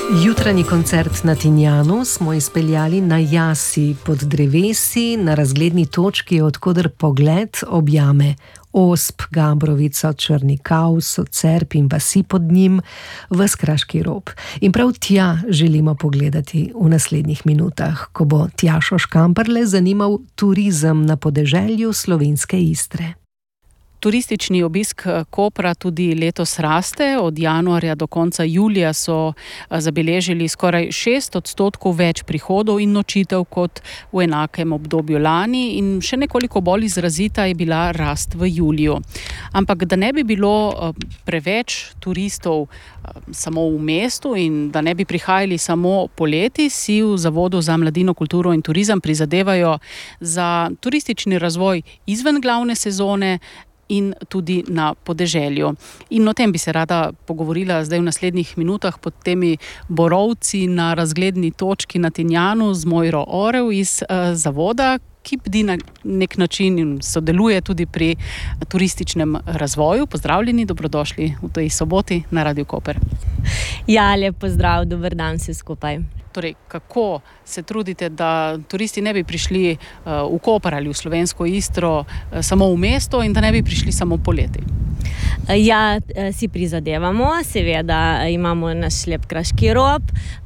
Jutranji koncert na Tinjanu smo izpeljali na jasi pod drevesi, na razgledni točki, odkoder pogled objame Osp, Gambrovico, Črni kaus, Cerp in vasi pod njim, ves Kraški rob. In prav tja želimo pogledati v naslednjih minutah, ko bo Tjašo Škamperle zanimal turizem na podeželju slovenske Istre. Turistični obisk Kopra tudi letos raste. Od januarja do konca julija so zabeležili skoraj 6% več prihodov in nočitev kot v enakem obdobju lani in še nekoliko bolj izrazita je bila rast v juliju. Ampak da ne bi bilo preveč turistov samo v mestu in da ne bi prihajali samo poleti, si v Zavodu za mladino, kulturo in turizem prizadevajo za turistični razvoj izven glavne sezone in tudi na podeželju. In o tem bi se rada pogovorila zdaj v naslednjih minutah pod temi borovci na razgledni točki na Tinjanu z Mojro Orel iz Zavoda, ki bdi na nek način in sodeluje tudi pri turističnem razvoju. Pozdravljeni, dobrodošli v tej soboti na Radiu Koper. Ja, lep pozdrav, dober dan vsi skupaj. Torej, kako se trudite, da turisti ne bi prišli v Koper ali v slovensko Istro samo v mesto in da ne bi prišli samo poleti? Ja, si prizadevamo, seveda imamo naš lep Kraški rob,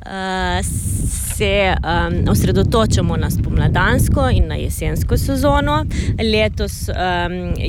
se osredotočamo na spomladansko in na jesensko sezono. Letos